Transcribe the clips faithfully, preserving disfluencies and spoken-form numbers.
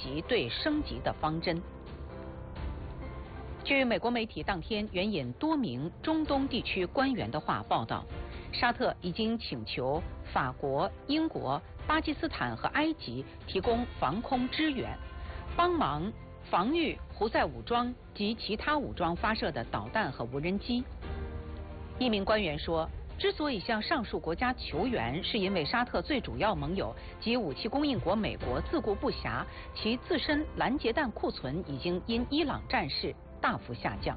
及对升级的方针。据美国媒体当天援引多名中东地区官员的话报道，沙特已经请求法国、英国、巴基斯坦和埃及提供防空支援，帮忙防御胡塞武装及其他武装发射的导弹和无人机。一名官员说，之所以向上述国家求援，是因为沙特最主要盟友及武器供应国美国自顾不暇，其自身拦截弹库存已经因伊朗战事大幅下降。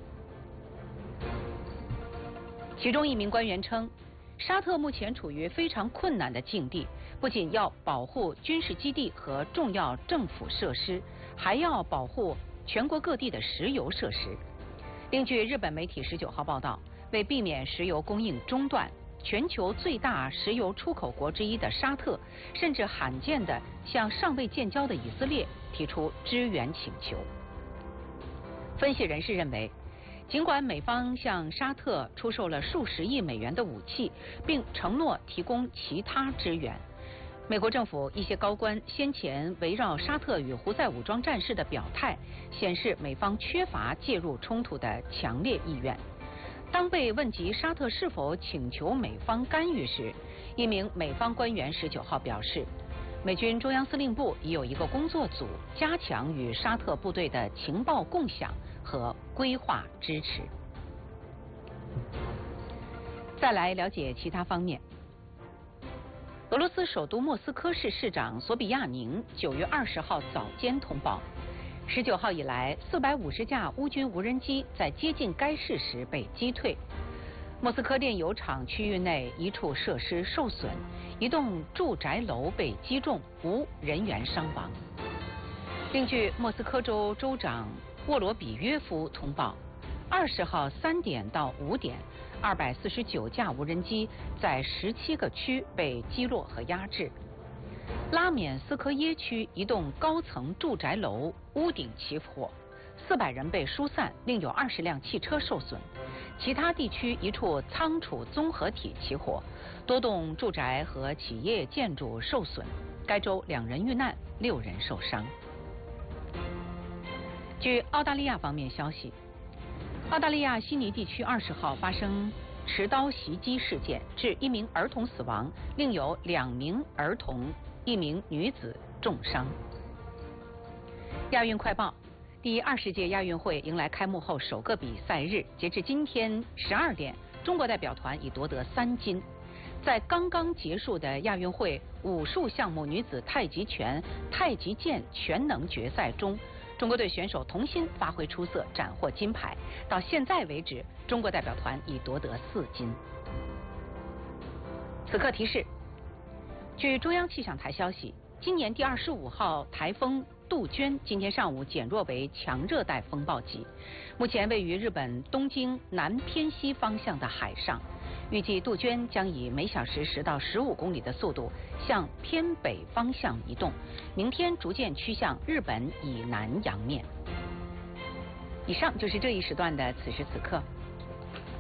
其中一名官员称，沙特目前处于非常困难的境地，不仅要保护军事基地和重要政府设施，还要保护全国各地的石油设施。另据日本媒体十九号报道，为避免石油供应中断，全球最大石油出口国之一的沙特，甚至罕见地向尚未建交的以色列提出支援请求。分析人士认为，尽管美方向沙特出售了数十亿美元的武器，并承诺提供其他支援，美国政府一些高官先前围绕沙特与胡塞武装战事的表态，显示美方缺乏介入冲突的强烈意愿。当被问及沙特是否请求美方干预时，一名美方官员十九号表示，美军中央司令部已有一个工作组，加强与沙特部队的情报共享和规划支持。再来了解其他方面。俄罗斯首都莫斯科市市长索比亚宁九月二十号早间通报，十九号以来，四百五十架乌军无人机在接近该市时被击退。莫斯科炼油厂区域内一处设施受损，一栋住宅楼被击中，无人员伤亡。另据莫斯科州州长沃罗比约夫通报，二十号三点到五点，二百四十九架无人机在十七个区被击落和压制。拉缅斯科耶区一栋高层住宅楼屋顶起火，四百人被疏散，另有二十辆汽车受损。其他地区一处仓储综合体起火，多栋住宅和企业建筑受损。该州两人遇难，六人受伤。据澳大利亚方面消息，澳大利亚悉尼地区二十号发生持刀袭击事件，致一名儿童死亡，另有两名儿童、一名女子重伤。亚运快报。第二十届亚运会迎来开幕后首个比赛日，截至今天十二点，中国代表团已夺得三金。在刚刚结束的亚运会武术项目女子太极拳、太极剑全能决赛中，中国队选手童欣发挥出色，斩获金牌。到现在为止，中国代表团已夺得四金。此刻提示：据中央气象台消息，今年第二十五号台风杜鹃今天上午减弱为强热带风暴级，目前位于日本东京南偏西方向的海上。预计杜鹃将以每小时十到十五公里的速度向偏北方向移动，明天逐渐趋向日本以南洋面。以上就是这一时段的此时此刻。